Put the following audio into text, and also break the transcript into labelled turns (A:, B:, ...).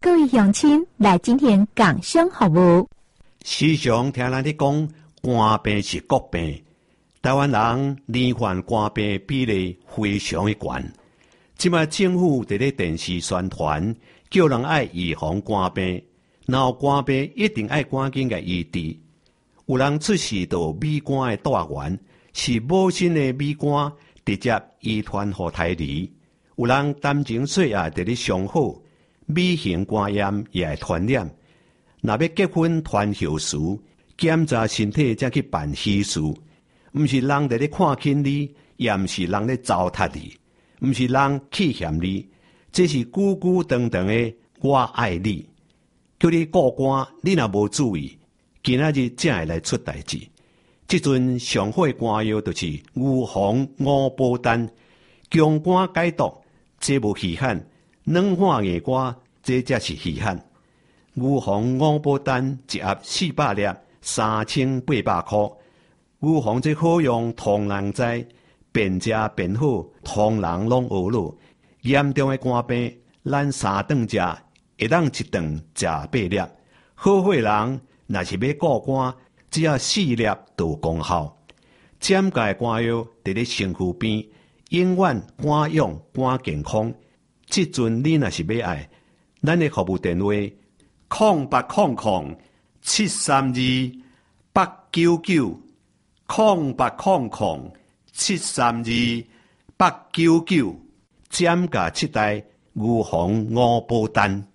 A: 各位乡亲来今天讲声服务。
B: 时常听人咧讲，肝病是国病，台湾人罹患肝病比例非常的高。即卖政府伫咧电视宣传，叫人爱预防肝病，然后肝病一定爱赶紧嘅医治。有人出事到米肝的大源，是母亲的米肝直接遗传予胎儿。有人担情岁也伫咧上好，米型肝炎也会传染。若要结婚传后事，检查身体才去办喜事，毋是人伫咧看轻你，也毋是人咧糟蹋你，毋是人气嫌你，这是久久长长的我爱你。叫你顾肝，你若无注意，今仔日才会来出代志。即阵上好的肝药就是牛黄五宝丹，强肝解毒，这无稀罕；软化硬瓜，这才是稀罕。牛黄五宝丹一盒400粒，3800块。牛黄这好用，通人知，便食便好，通人拢学落。严重的肝病，咱3顿食，会当一顿食8粒。好血人若是要顾肝，只要4粒就有功效。减价的肝药伫咧身躯边，永远肝勇肝健康。即阵你若是要爱，咱的服务电话0800-732-899，0800-732-899，减价7代牛黄五宝丹。